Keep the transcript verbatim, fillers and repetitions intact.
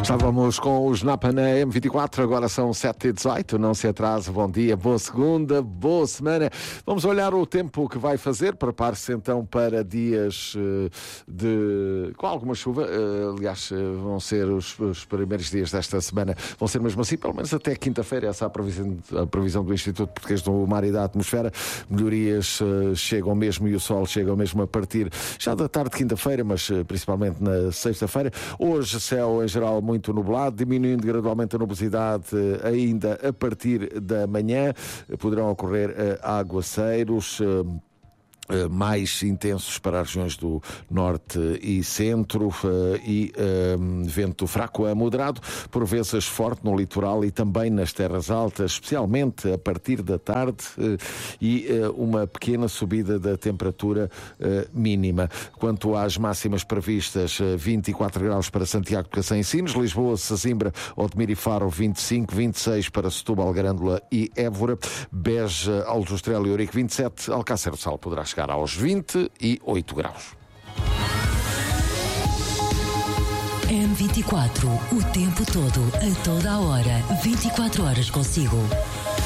Estávamos com os Napa na M vinte e quatro, agora são sete e dezoito, não se atrase, bom dia, boa segunda, boa semana. Vamos olhar o tempo que vai fazer, prepare-se então para dias de... com alguma chuva, aliás vão ser os, os primeiros dias desta semana, vão ser mesmo assim, pelo menos até quinta-feira, essa é a previsão, a previsão do Instituto Português do Mar e da Atmosfera. Melhorias chegam mesmo e o sol chega mesmo a partir já da tarde de quinta-feira, mas principalmente na sexta-feira. Hoje céu em geral muito nublado, diminuindo gradualmente a nubosidade ainda a partir da manhã. Poderão ocorrer aguaceiros mais intensos para as regiões do norte e centro e um, vento fraco a moderado, por vezes forte no litoral e também nas terras altas, especialmente a partir da tarde, e uma pequena subida da temperatura mínima. Quanto às máximas previstas, vinte e quatro graus para Santiago de Cacém e Sines, Lisboa, Sesimbra, Odmira e Faro, vinte e cinco, vinte e seis para Setúbal, Grândola e Évora, Beja, Aljustrel e Ourique, vinte e sete, Alcácer do Sal poderá chegar aos vinte e oito graus. M vinte e quatro, o tempo todo, a toda a hora, vinte e quatro horas consigo.